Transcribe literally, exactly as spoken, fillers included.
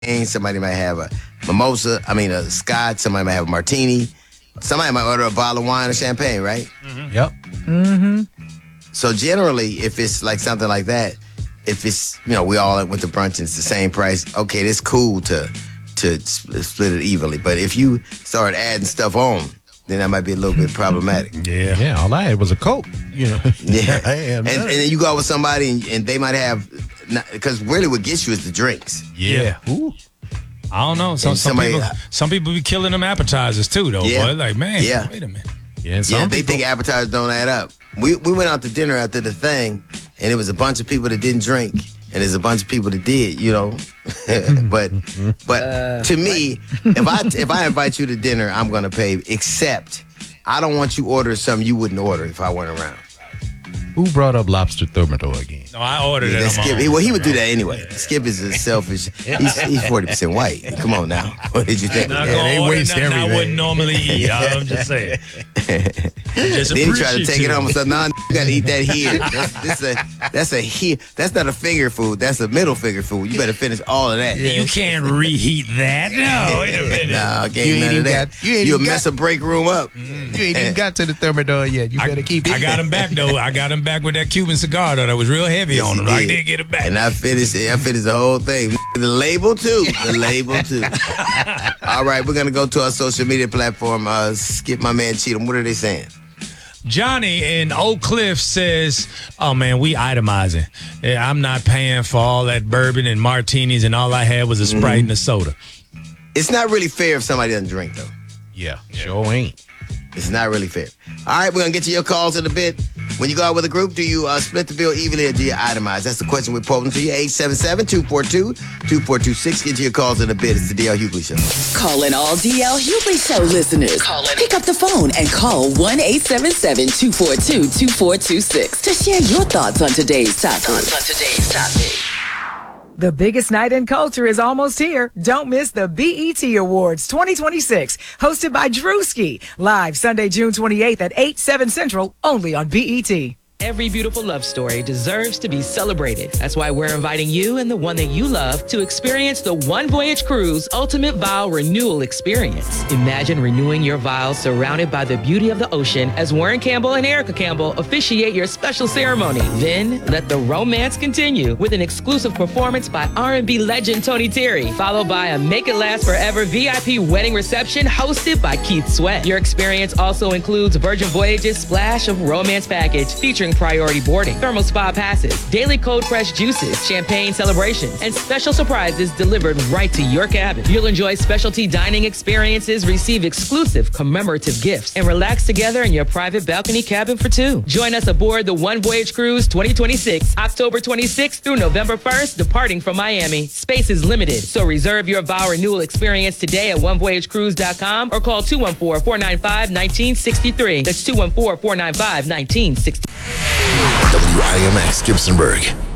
Somebody might have a mimosa. I mean, a scotch. Somebody might have a martini. Somebody might order a bottle of wine or champagne, right? Mm-hmm. Yep. Mm-hmm. So generally, if it's like something like that, if it's, you know, we all went to brunch and it's the same price, okay, it's cool to to split it evenly. But if you start adding stuff on, then that might be a little bit problematic. Yeah. Yeah, all I had was a Coke, you know. Yeah. and, and then you go out with somebody and, and they might have, because really what gets you is the drinks. Yeah. yeah. Ooh. I don't know. Some, some, somebody, people, some people be killing them appetizers too, though. Yeah. Boy. Like, man, yeah. wait a minute. Yeah, yeah they people, think appetizers don't add up. We we went out to dinner after the thing, and it was a bunch of people that didn't drink, and there's a bunch of people that did, you know. but but uh, to me, if I if I invite you to dinner, I'm gonna pay. Except I don't want you ordering something you wouldn't order if I weren't around. Who brought up lobster thermidor again? No, I ordered yeah, it. Skip, he, well, he would do that anyway. Skip is a selfish. He's, he's forty percent white. Come on now. What did you think? Not yeah, they waste everything. I wouldn't normally eat. I'm just saying. Just then he tried to take it home and said, "No, nah, you got to eat that here. That's, that's a that's a here. That's not a finger food. That's a middle finger food. You better finish all of that. Yeah. You can't reheat that. No, wait a minute. No, can't you none of that. Got, you You'll mess got, a break room up. Mm. You ain't even got to the thermidor yet. You I, better keep it. I got him back though. I got him back with that Cuban cigar though. That was real heavy yes, on him. Did. I did get it back. And I finished it. I finished the whole thing. The label too. The label too. All right, we're gonna go to our social media platform. Uh, Skip, my man Cheatham. What are they saying? Johnny in Oak Cliff says, oh, man, we itemizing. Yeah, I'm not paying for all that bourbon and martinis, and all I had was a Sprite mm-hmm. and a soda. It's not really fair if somebody doesn't drink, though. Yeah, sure ain't. It's not really fair. All right, we're going to get to your calls in a bit. When you go out with a group, do you uh, split the bill evenly or do you itemize? That's the question we're posing to you. eight seven seven, two four two, two four two six. Get to your calls in a bit. It's the D L Hughley Show. Calling all D L Hughley Show listeners. Call in. Pick up the phone and call one eight seven seven, two four two, two four two six to share your thoughts on today's topic. Thoughts on today's topic. The biggest night in culture is almost here. Don't miss the B E T Awards twenty twenty-six, hosted by Drewski. Live Sunday, June twenty-eighth at eight, seven Central, only on B E T. Every beautiful love story deserves to be celebrated. That's why we're inviting you and the one that you love to experience the One Voyage Cruise Ultimate Vow Renewal Experience. Imagine renewing your vows surrounded by the beauty of the ocean as Warren Campbell and Erica Campbell officiate your special ceremony. Then let the romance continue with an exclusive performance by R and B legend Tony Terry, followed by a Make It Last Forever V I P wedding reception hosted by Keith Sweat. Your experience also includes Virgin Voyage's Splash of Romance package featuring priority boarding, thermal spa passes, daily cold pressed juices, champagne celebrations, and special surprises delivered right to your cabin. You'll enjoy specialty dining experiences, receive exclusive commemorative gifts, and relax together in your private balcony cabin for two. Join us aboard the One Voyage Cruise twenty twenty-six, October twenty-sixth through November first, departing from Miami. Space is limited, so reserve your vow renewal experience today at one voyage cruise dot com or call two one four, four nine five, one nine six three. That's two one four, four nine five, one nine six three. W I M X Gibsonburg.